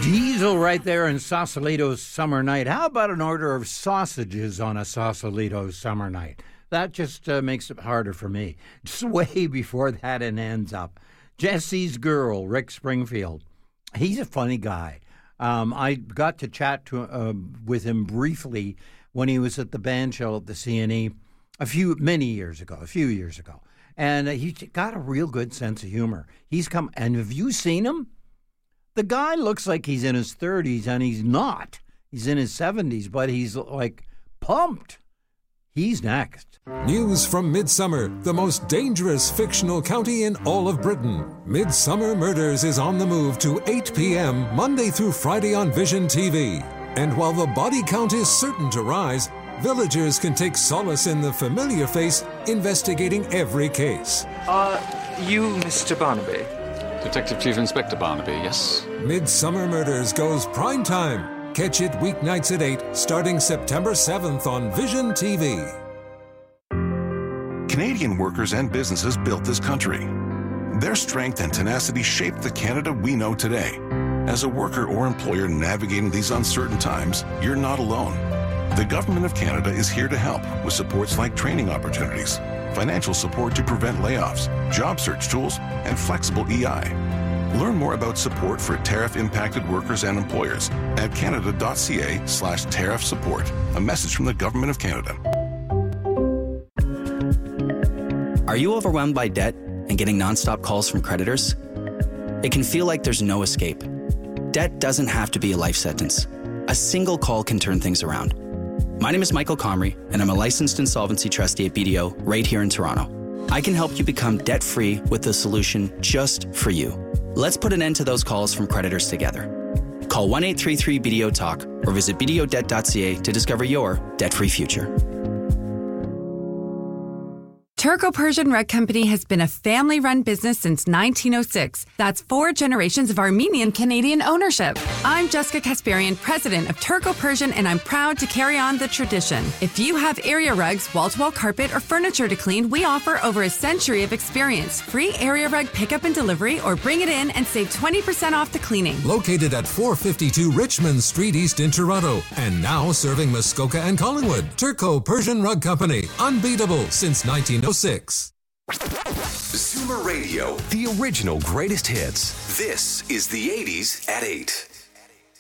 Diesel right there in Sausalito's summer night. How about an order of sausages on a Sausalito's summer night? That just makes it harder for me. Just way before that and ends up. Jesse's Girl, Rick Springfield. He's a funny guy. I got to chat with him briefly when he was at the band show at the CNE a few years ago. And he's got a real good sense of humor. He's come, and have you seen him? The guy looks like he's in his 30s, and he's not. He's in his 70s, but he's like pumped. He's next. News from Midsummer, the most dangerous fictional county in all of Britain. Midsummer Murders is on the move to 8 p.m. Monday through Friday on Vision TV. And while the body count is certain to rise, villagers can take solace in the familiar face investigating every case. Are you Mr. Barnaby? Detective Chief Inspector Barnaby, yes. Midsummer Murders goes prime time. Catch it weeknights at 8, starting September 7th on Vision TV. Canadian workers and businesses built this country. Their strength and tenacity shaped the Canada we know today. As a worker or employer navigating these uncertain times, you're not alone. The Government of Canada is here to help with supports like training opportunities, financial support to prevent layoffs, job search tools, and flexible EI. Learn more about support for tariff-impacted workers and employers at canada.ca/tariff support. A message from the Government of Canada. Are you overwhelmed by debt and getting nonstop calls from creditors? It can feel like there's no escape. Debt doesn't have to be a life sentence. A single call can turn things around. My name is Michael Comrie, and I'm a licensed insolvency trustee at BDO right here in Toronto. I can help you become debt-free with a solution just for you. Let's put an end to those calls from creditors together. Call 1-833-BDO-TALK or visit bdodebt.ca to discover your debt-free future. Turco-Persian Rug Company has been a family-run business since 1906. That's 4 generations of Armenian-Canadian ownership. I'm Jessica Kasparian, president of Turco-Persian, and I'm proud to carry on the tradition. If you have area rugs, wall-to-wall carpet, or furniture to clean, we offer over a century of experience. Free area rug pickup and delivery, or bring it in and save 20% off the cleaning. Located at 452 Richmond Street East in Toronto, and now serving Muskoka and Collingwood. Turco-Persian Rug Company, unbeatable since 1906. Zoomer Radio, the original greatest hits. This is the 80s at 8.